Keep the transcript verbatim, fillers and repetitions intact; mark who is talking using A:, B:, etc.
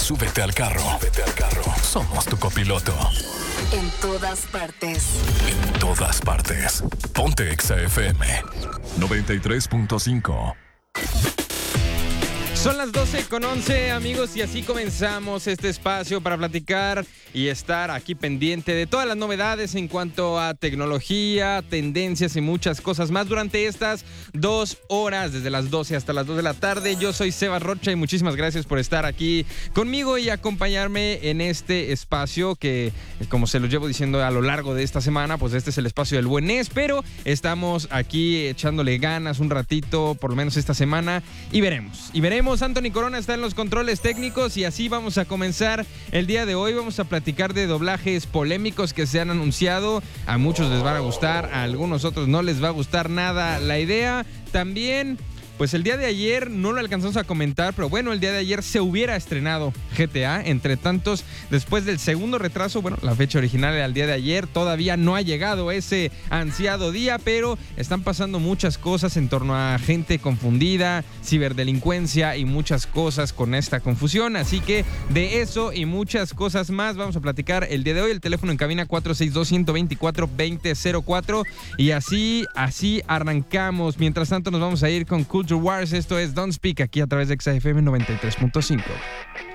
A: Súbete al carro. Súbete al carro. Somos tu copiloto.
B: En todas partes.
A: En todas partes. Ponte Exa F M noventa y tres punto cinco.
C: Son las doce con once, amigos, y así comenzamos este espacio para platicar y estar aquí pendiente de todas las novedades en cuanto a tecnología, tendencias y muchas cosas más durante estas dos horas, desde las doce hasta las dos de la tarde. Yo soy Sebas Rocha y muchísimas gracias por estar aquí conmigo y acompañarme en este espacio que, como se los llevo diciendo a lo largo de esta semana, pues este es el espacio del buen es, pero estamos aquí echándole ganas un ratito, por lo menos esta semana, y veremos, y veremos. Anthony Corona está en los controles técnicos y así vamos a comenzar el día de hoy. Vamos a platicar de doblajes polémicos que se han anunciado. A muchos les van a gustar, a algunos otros no les va a gustar nada la idea. También, pues el día de ayer no lo alcanzamos a comentar, pero bueno, el día de ayer se hubiera estrenado G T A. Entre tantos, después del segundo retraso, bueno, la fecha original era el día de ayer, todavía no ha llegado ese ansiado día, pero están pasando muchas cosas en torno a gente confundida, ciberdelincuencia y muchas cosas con esta confusión. Así que de eso y muchas cosas más vamos a platicar el día de hoy. El teléfono en cabina cuatro seis dos, uno dos cuatro, dos cero cero cuatro y así, así arrancamos. Mientras tanto nos vamos a ir con Culture Wars. Esto es Don't Speak aquí a través de Exa F M noventa y tres punto cinco.